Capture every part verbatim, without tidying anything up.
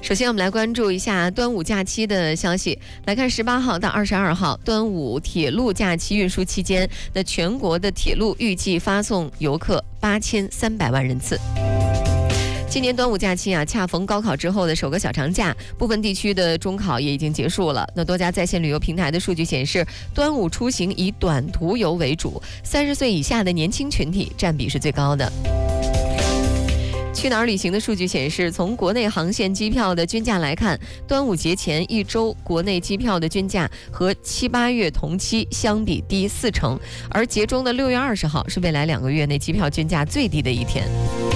首先我们来关注一下端午假期的消息。来看十八号到二十二号端午铁路假期运输期间，那全国的铁路预计发送游客八千三百万人次。今年端午假期啊，恰逢高考之后的首个小长假，部分地区的中考也已经结束了。那多家在线旅游平台的数据显示，端午出行以短途游为主，三十岁以下的年轻群体占比是最高的。去哪儿旅行的数据显示，从国内航线机票的均价来看，端午节前一周国内机票的均价和七八月同期相比低四成，而节中的六月二十号是未来两个月内机票均价最低的一天。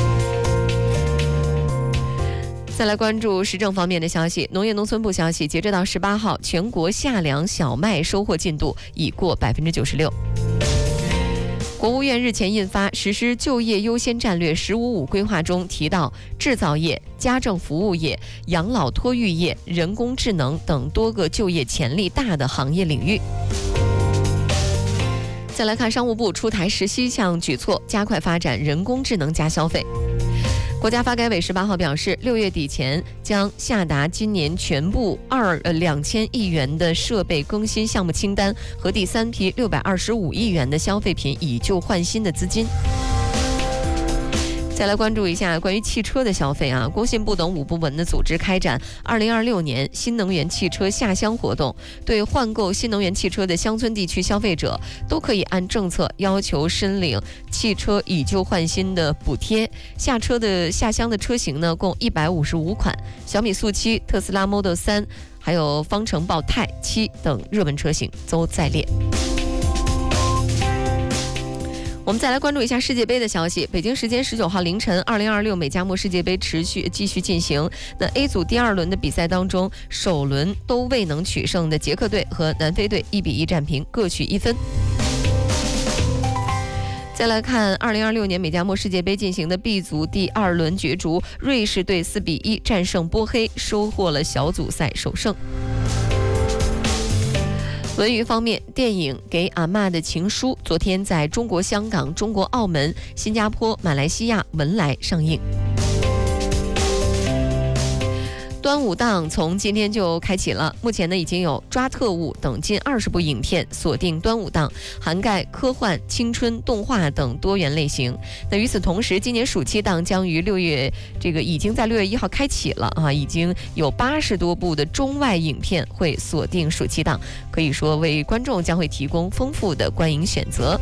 再来关注时政方面的消息，农业农村部消息，截止到十八号，全国夏粮小麦收获进度已过百分之九十六。国务院日前印发《实施就业优先战略“十五五”规划》中提到，制造业、家政服务业、养老托育业、人工智能等多个就业潜力大的行业领域。再来看商务部出台十七项举措，加快发展人工智能加消费。国家发改委十八号表示，六月底前将下达今年全部二呃两千亿元的设备更新项目清单和第三批六百二十五亿元的消费品以旧换新的资金。再来关注一下关于汽车的消费啊，工信部等五部门的组织开展二零二六年新能源汽车下乡活动，对换购新能源汽车的乡村地区消费者都可以按政策要求申领汽车以旧换新的补贴。下车的下乡的车型呢，共一百五十五款，小米速七、特斯拉 Model 三，还有方程豹 Type 七等热门车型都在列。我们再来关注一下世界杯的消息。北京时间十九号凌晨，二零二六美加墨世界杯持续继续进行。那 A 组第二轮的比赛当中，首轮都未能取胜的捷克队和南非队一比一战平，各取一分。再来看二零二六年美加墨世界杯进行的 B 组第二轮角逐，瑞士队四比一战胜波黑，收获了小组赛首胜。文娱方面，电影《给阿嬷的情书》昨天在中国香港、中国澳门、新加坡、马来西亚、文莱上映。端午档从今天就开启了，目前呢已经有抓特务等近二十部影片锁定端午档，涵盖科幻、青春、动画等多元类型。那与此同时，今年暑期档将于六月这个已经在六月一号开启了啊，已经有八十多部的中外影片会锁定暑期档，可以说为观众将会提供丰富的观影选择。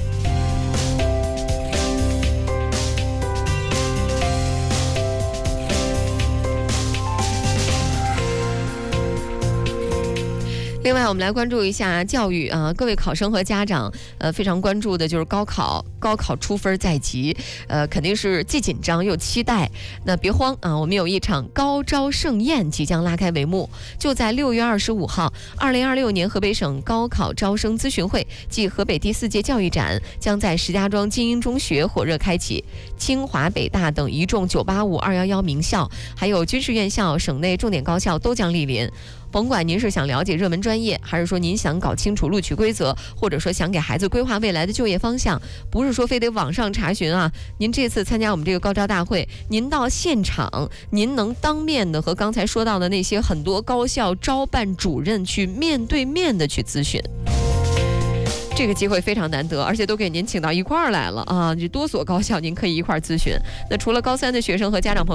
另外，我们来关注一下教育啊，各位考生和家长，呃，非常关注的就是高考，高考出分在即，呃，肯定是既紧张又期待。那别慌啊，我们有一场高招盛宴即将拉开帷幕，就在六月二十五号，二零二六年河北省高考招生咨询会暨河北第四届教育展将在石家庄精英中学火热开启，清华、北大等一众九八五、二一一名校，还有军事院校、省内重点高校都将莅临。甭管您是想了解热门专业，还是说您想搞清楚录取规则，或者说想给孩子规划未来的就业方向，不是说非得网上查询啊。您这次参加我们这个高招大会，您到现场，您能当面的和刚才说到的那些很多高校招办主任去面对面的去咨询。这个机会非常难得，而且都给您请到一块儿来了啊！这多所高校您可以一块儿咨询。那除了高三的学生和家长朋友